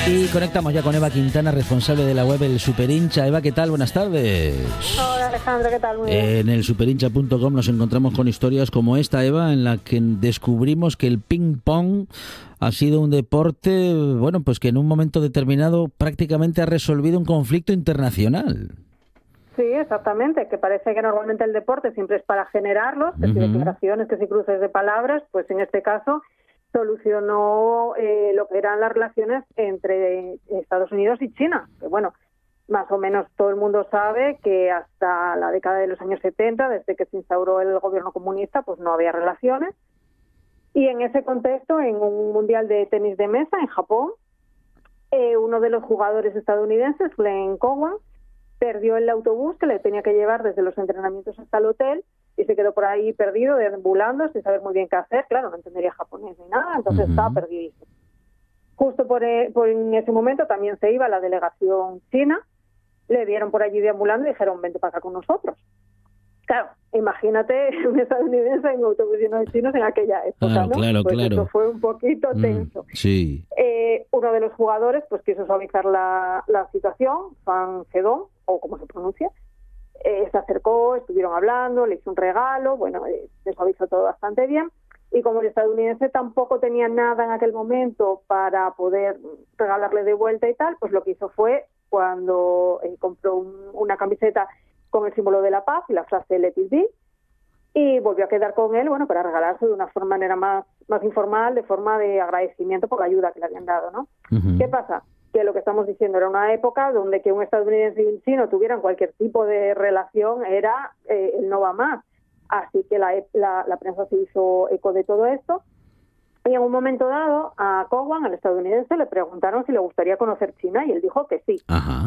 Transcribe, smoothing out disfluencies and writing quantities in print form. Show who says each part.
Speaker 1: Y conectamos ya con Eva Quintana, responsable de la web El Superhincha. Eva, ¿qué tal? Buenas tardes.
Speaker 2: Hola Alejandro, ¿qué tal? Muy bien.
Speaker 1: En el superhincha.com nos encontramos con historias como esta, Eva, en la que descubrimos que el ping-pong ha sido un deporte, bueno, pues que en un momento determinado prácticamente ha resolvido un conflicto internacional.
Speaker 2: Sí, exactamente, que parece que normalmente el deporte siempre es para generarlos, que si declaraciones, que si cruces de palabras, pues en este caso solucionó lo que eran las relaciones entre Estados Unidos y China, que bueno, más o menos todo el mundo sabe que hasta la década de los años 70, desde que se instauró el gobierno comunista, pues no había relaciones. Y en ese contexto, en un mundial de tenis de mesa en Japón, uno de los jugadores estadounidenses, Glenn Cowan, perdió el autobús que le tenía que llevar desde los entrenamientos hasta el hotel y se quedó por ahí perdido, deambulando, sin saber muy bien qué hacer. Claro, no entendería japonés ni nada, entonces estaba perdido. Justo por en ese momento también se iba la delegación china, le vieron por allí deambulando y dijeron, vente para acá con nosotros. Claro, imagínate un estadounidense en un autobús lleno de chinos en aquella época, ¿no?
Speaker 1: Claro,
Speaker 2: pues
Speaker 1: claro.
Speaker 2: eso fue un poquito tenso.
Speaker 1: Sí.
Speaker 2: Uno de los jugadores pues quiso suavizar la situación, Fan Zedong, o como se pronuncia, se acercó, estuvieron hablando, le hizo un regalo, bueno, se suavizó todo bastante bien, y como el estadounidense tampoco tenía nada en aquel momento para poder regalarle de vuelta y tal, pues lo que hizo fue, cuando compró una camiseta con el símbolo de la paz y la frase Let it be, y volvió a quedar con él, bueno, para regalarse de una manera más informal, de forma de agradecimiento por la ayuda que le habían dado, ¿no? ¿Qué pasa? Que lo que estamos diciendo era una época donde que un estadounidense y un chino tuvieran cualquier tipo de relación era el no va más. Así que la prensa se hizo eco de todo esto. Y en un momento dado, a Cowan, al estadounidense, le preguntaron si le gustaría conocer China y él dijo que sí.
Speaker 1: Ajá.